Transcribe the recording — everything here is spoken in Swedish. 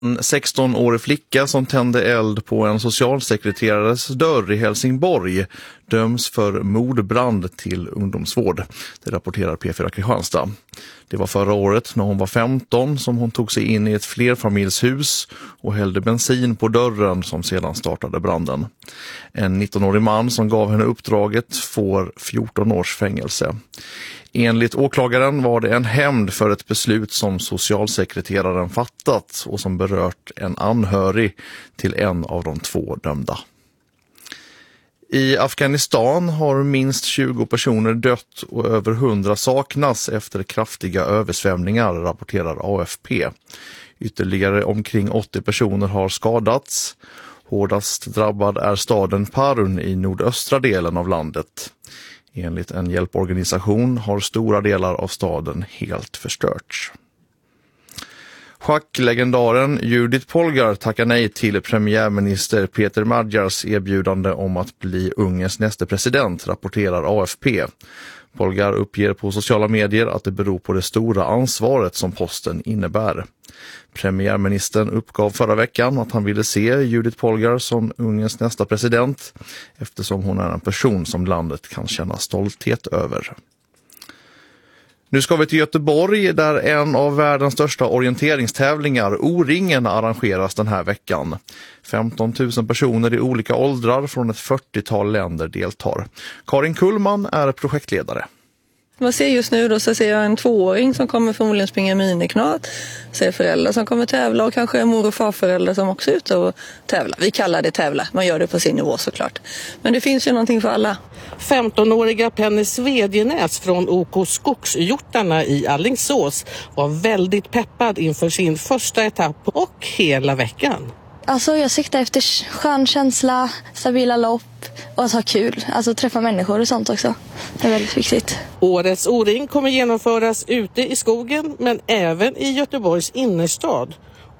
En 16-årig flicka som tände eld på en socialsekreterares dörr i Helsingborg döms för mordbrand till ungdomsvård. Det rapporterar P4 Kristianstad. Det var förra året när hon var 15 som hon tog sig in i ett flerfamiljshus och hällde bensin på dörren som sedan startade branden. En 19-årig man som gav henne uppdraget får 14 års fängelse. Enligt åklagaren var det en hämnd för ett beslut som socialsekreteraren fattat och som berört en anhörig till en av de 2 dömda. I Afghanistan har minst 20 personer dött och över 100 saknas efter kraftiga översvämningar, rapporterar AFP. Ytterligare omkring 80 personer har skadats. Hårdast drabbad är staden Parun i nordöstra delen av landet. Enligt en hjälporganisation har stora delar av staden helt förstörts. Schacklegendaren Judith Polgar tackar nej till premiärminister Peter Magyars erbjudande om att bli Ungerns nästa president, rapporterar AFP. Polgar uppger på sociala medier att det beror på det stora ansvaret som posten innebär. Premiärministern uppgav förra veckan att han ville se Judith Polgar som Ungerns nästa president eftersom hon är en person som landet kan känna stolthet över. Nu ska vi till Göteborg där en av världens största orienteringstävlingar, O-ringen, arrangeras den här veckan. 15 000 personer i olika åldrar från ett 40-tal länder deltar. Karin Kullman är projektledare. Man ser just nu då så ser jag en 2-åring som kommer förmodligen springa miniknat. Ser föräldrar som kommer tävla och kanske mor- och farföräldrar som också är ute och tävla. Vi kallar det tävla, man gör det på sin nivå såklart. Men det finns ju någonting för alla. 15-åriga Penny Svedjenäs från OK Skogshjortarna i Alingsås var väldigt peppad inför sin första etapp och hela veckan. Alltså jag siktar efter skön känsla, stabila lopp och att ha kul. Alltså träffa människor och sånt också. Det är väldigt viktigt. Årets O-ring kommer genomföras ute i skogen men även i Göteborgs innerstad.